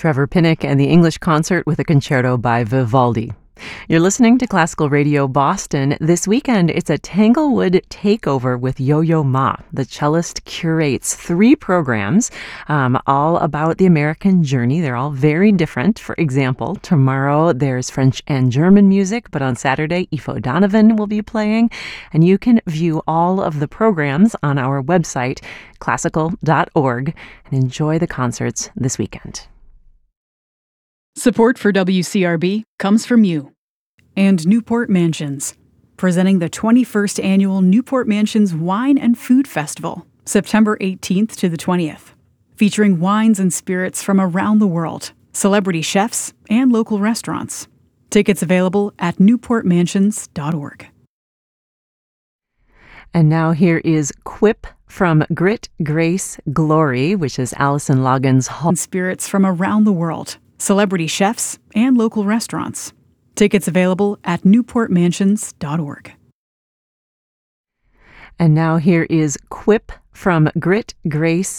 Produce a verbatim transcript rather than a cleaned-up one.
Trevor Pinnock and the English Concert with a Concerto by Vivaldi. You're listening to Classical Radio Boston. This weekend, it's a Tanglewood takeover with Yo-Yo Ma. The cellist curates three programs, um, all about the American journey. They're all very different. For example, tomorrow there's French and German music, but on Saturday, Aoife O'Donovan will be playing. And you can view all of the programs on our website, classical dot org, and enjoy the concerts this weekend. Support for W C R B comes from you and Newport Mansions, presenting the twenty-first Annual Newport Mansions Wine and Food Festival, September eighteenth to the twentieth, featuring wines and spirits from around the world, celebrity chefs, and local restaurants. Tickets available at newport mansions dot org. And now here is Quip from Grit, Grace, Glory, which is Alison Loggins' Hall. Spirits from around the world, celebrity chefs, and local restaurants. Tickets available at newport mansions dot org. And now here is Quip from Grit, Grace,